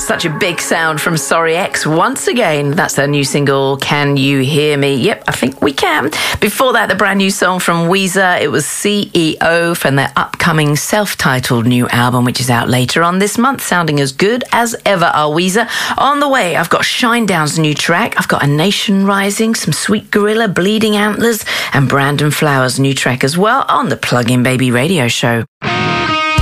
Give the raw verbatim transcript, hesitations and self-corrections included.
such a big sound from Sorry X once again. That's their new single, Can You Hear Me? Yep, I think we can. Before that, the brand new song from Weezer. It was C E O from their upcoming self-titled new album, which is out later on this month, sounding as good as ever are Weezer. On the way, I've got Shinedown's new track. I've got A Nation Rising, some Sweet Gorilla, Bleeding Antlers, and Brandon Flowers' new track as well on the Plug In Baby radio show.